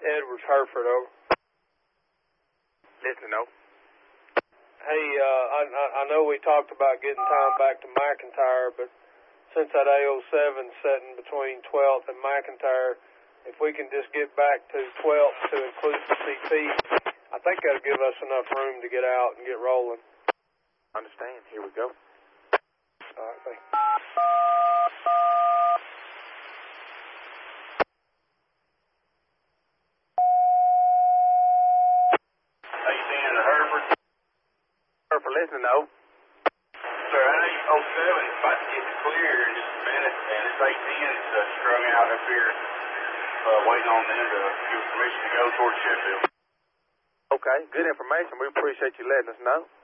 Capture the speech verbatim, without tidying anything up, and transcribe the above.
Edwards, Hereford, over. Listen, no. Hey, uh, I, I, I know we talked about getting time back to McIntyre, but since that A oh seven's setting between twelfth and McIntyre, if we can just get back to twelfth to include the C P, I think that'll give us enough room to get out and get rolling. Understand. Here we go. All right, thank you. How you doing at Hereford? Hereford, listen, no. Sir, I know oh seven is about to get clear in just a minute, and it's eight ten is uh, strung out up here, uh, waiting on them to give permission to go towards Sheffield. Okay, good information. We appreciate you letting us know.